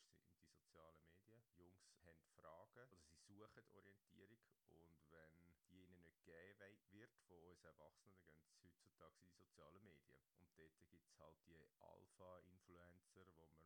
sind die sozialen Medien. Jungs haben Fragen oder sie suchen Orientierung und wenn die ihnen nicht gegeben wird von uns Erwachsenen, dann gehen sie heutzutage in die sozialen Medien. Und dort gibt es halt die Alpha-Influencer, wo man